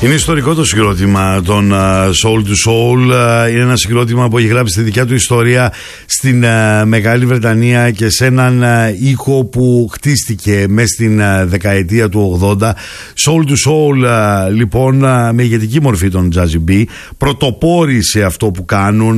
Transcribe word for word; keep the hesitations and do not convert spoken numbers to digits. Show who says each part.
Speaker 1: Είναι ιστορικό το συγκρότημα των uh, Soul to Soul. Uh, είναι ένα συγκρότημα που έχει γράψει τη δικιά του ιστορία στην uh, Μεγάλη Βρετανία και σε έναν uh, οίκο που χτίστηκε μέσα στην uh, δεκαετία του ογδόντα. Soul to Soul, uh, λοιπόν, uh, με ηγετική μορφή των Jazzy B, πρωτοπόροι σε αυτό που κάνουν.